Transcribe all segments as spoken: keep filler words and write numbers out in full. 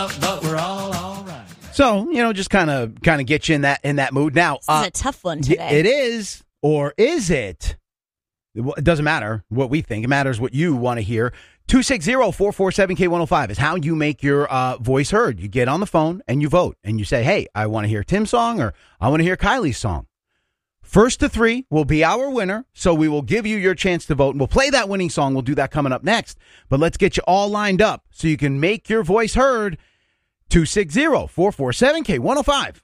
out, but we're all all right. So, you know, just kind of kind of get you in that in that mood. Now, This uh, is a tough one today. it is, or is it? It doesn't matter what we think. It matters what you want to hear. two six zero, four four seven, K one oh five is how you make your uh, voice heard. You get on the phone and you vote. And you say, hey, I want to hear Tim's song or I want to hear Kylie's song. First to three will be our winner. So we will give you your chance to vote. And we'll play that winning song. We'll do that coming up next. But let's get you all lined up so you can make your voice heard. two six zero, four four seven, K one oh five.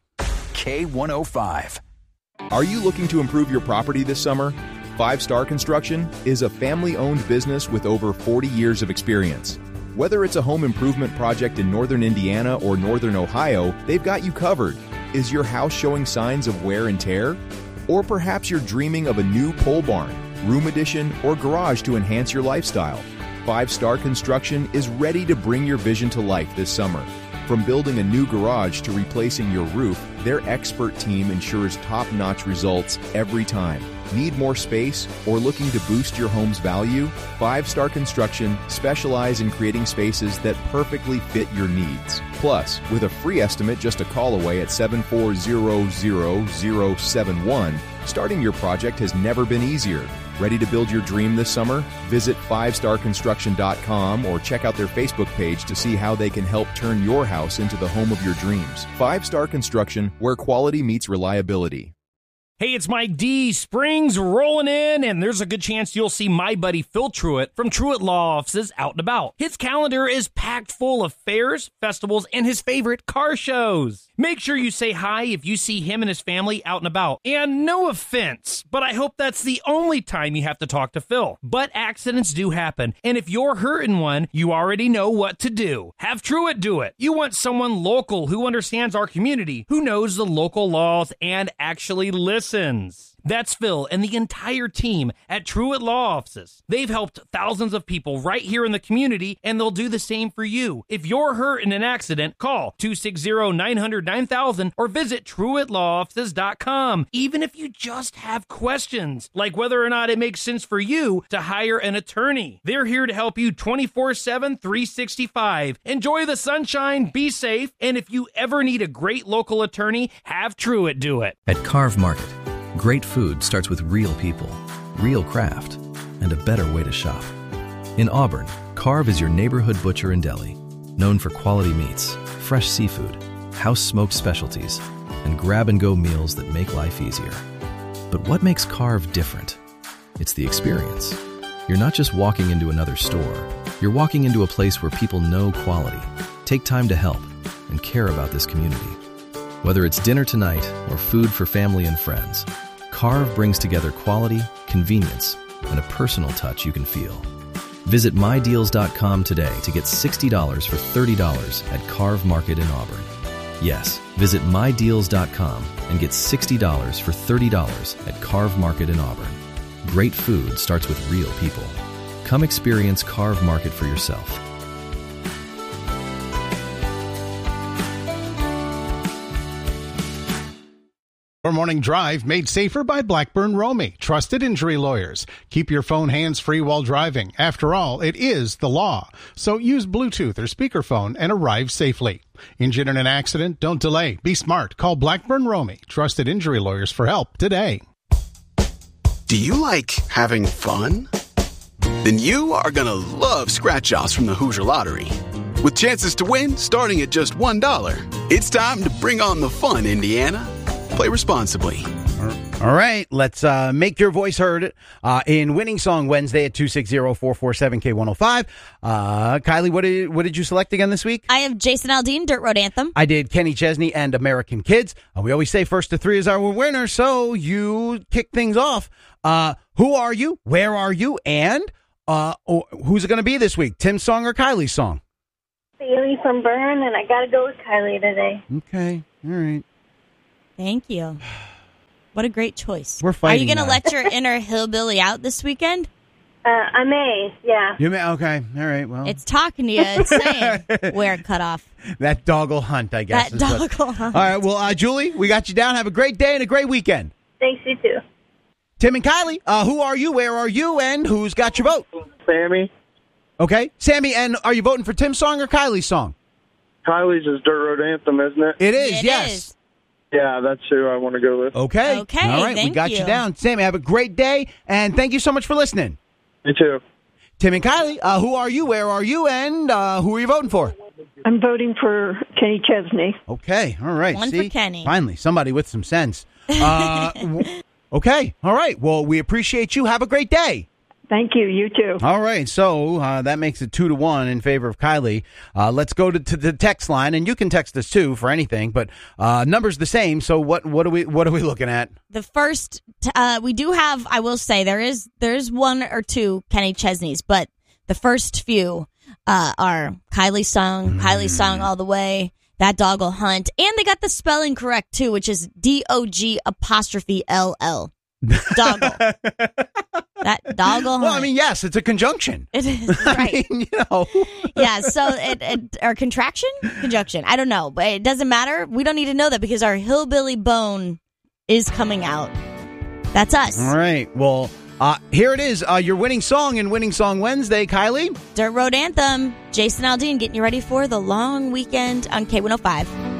K one oh five. Are you looking to improve your property this summer? Five Star Construction is a family-owned business with over forty years of experience. Whether it's a home improvement project in northern Indiana or northern Ohio, they've got you covered. Is your house showing signs of wear and tear? Or perhaps you're dreaming of a new pole barn, room addition, or garage to enhance your lifestyle. Five Star Construction is ready to bring your vision to life this summer. From building a new garage to replacing your roof, their expert team ensures top-notch results every time. Need more space or looking to boost your home's value? Five Star Construction specialize in creating spaces that perfectly fit your needs. Plus, with a free estimate just a call away at seven four zero zero zero seven one, starting your project has never been easier. Ready to build your dream this summer? Visit five star construction dot com or check out their Facebook page to see how they can help turn your house into the home of your dreams. Five Star Construction, where quality meets reliability. Hey, it's Mike D. Spring's rolling in, and there's a good chance you'll see my buddy Phil Truitt from Truitt Law Offices out and about. His calendar is packed full of fairs, festivals, and his favorite car shows. Make sure you say hi if you see him and his family out and about. And no offense, but I hope that's the only time you have to talk to Phil. But accidents do happen, and if you're hurting one, you already know what to do. Have Truitt do it. You want someone local who understands our community, who knows the local laws, and actually listens. That's Phil and the entire team at Truitt Law Offices. They've helped thousands of people right here in the community, and they'll do the same for you. If you're hurt in an accident, call two six zero, nine hundred, nine thousand or visit truitt law offices dot com. Even if you just have questions, like whether or not it makes sense for you to hire an attorney. They're here to help you twenty-four seven, three sixty-five. Enjoy the sunshine, be safe, and if you ever need a great local attorney, have Truitt do it. At Carve Market, great food starts with real people, real craft, and a better way to shop. In Auburn, Carve is your neighborhood butcher and deli, known for quality meats, fresh seafood, house-smoked specialties, and grab-and-go meals that make life easier. But what makes Carve different? It's the experience. You're not just walking into another store. You're walking into a place where people know quality, take time to help, and care about this community. Whether it's dinner tonight or food for family and friends, Carve brings together quality, convenience, and a personal touch you can feel. Visit my deals dot com today to get sixty dollars for thirty dollars at Carve Market in Auburn. Yes, visit my deals dot com and get sixty dollars for thirty dollars at Carve Market in Auburn. Great food starts with real people. Come experience Carve Market for yourself. Your morning drive made safer by Blackburn Romy, trusted injury lawyers. Keep your phone hands-free while driving. After all, it is the law. So use Bluetooth or speakerphone and arrive safely. Injured in an accident? Don't delay. Be smart. Call Blackburn Romy, trusted injury lawyers, for help today. Do you like having fun? Then you are going to love scratch-offs from the Hoosier Lottery. With chances to win starting at just one dollar. It's time to bring on the fun, Indiana. Play responsibly. All right, let's uh, make your voice heard uh, in Winning Song Wednesday at two six zero, four four seven, K one oh five. Uh, Kylie, what did, what did you select again this week? I have Jason Aldean, Dirt Road Anthem. I did Kenny Chesney and American Kids. Uh, we always say first to three is our winner, so you kick things off. Uh, who are you? Where are you? And uh, oh, who's it going to be this week? Tim's song or Kylie's song? Bailey from Bern, and I got to go with Kylie today. Okay, all right. Thank you. What a great choice. We're fighting. Are you going to now. let your inner hillbilly out this weekend? Uh, I may, yeah. You may. Okay, all right. Well, It's talking to you. It's saying where it cut off. that dog will hunt, I guess. That is dog what- will hunt. All right. Well, uh, Julie, we got you down. Have a great day and a great weekend. Thanks, you too. Tim and Kylie, uh, who are you? Where are you? And who's got your vote? Sammy. Okay, Sammy. And are you voting for Tim's song or Kylie's song? Kylie's is Dirt Road Anthem, isn't it? It is, It yes. is. Yeah, that's who I want to go with. Okay. Okay, All right, we thank got you. you. down. Sammy, have a great day, and thank you so much for listening. Me too. Tim and Kylie, uh, who are you, where are you, and uh, who are you voting for? I'm voting for Kenny Chesney. Okay, all right. One See? for Kenny. Finally, somebody with some sense. Uh, w- okay, all right. Well, we appreciate you. Have a great day. Thank you. You too. All right, so uh, that makes it two to one in favor of Kylie. Uh, let's go to, to the text line, and you can text us too for anything. But uh, number's the same. So what what are we what are we looking at? The first, t- uh, we do have. I will say there is there is one or two Kenny Chesneys, but the first few uh, are Kylie's song, mm. Kylie's song all the way. That dog will hunt, and they got the spelling correct too, which is D O G apostrophe L L. Doggle. That doggle hunt. Well, I mean, yes, it's a conjunction. It is, right. I mean, you know. Yeah, so it, it or contraction? Conjunction. I don't know, but it doesn't matter. We don't need to know that because our hillbilly bone is coming out. That's us. All right. Well, uh, here it is. Uh, your winning song in Winning Song Wednesday, Kylie. Dirt Road Anthem. Jason Aldean getting you ready for the long weekend on K one oh five.